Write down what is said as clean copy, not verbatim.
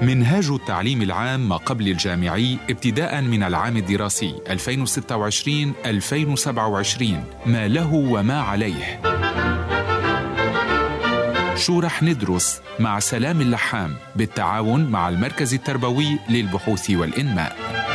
منهاج التعليم العام ما قبل الجامعي ابتداء من العام الدراسي 2026-2027 ما له وما عليه. شو رح ندرس مع سلام اللحام بالتعاون مع المركز التربوي للبحوث والإنماء.